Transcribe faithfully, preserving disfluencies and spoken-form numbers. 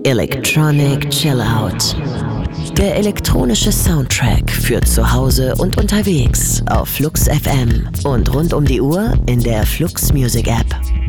Electronic Chill Out. Der elektronische Soundtrack für zu Hause und unterwegs auf Flux F M und rund um die Uhr in der Flux Music App.